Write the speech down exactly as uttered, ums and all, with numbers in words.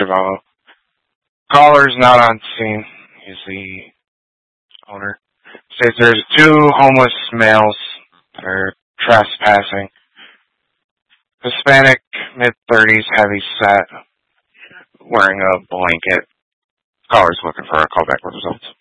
Chivallo. Caller's not on scene. He's the owner. States there's two homeless males that are trespassing. Hispanic, mid-thirties, heavy set, wearing a blanket. Caller's looking for a callback with results.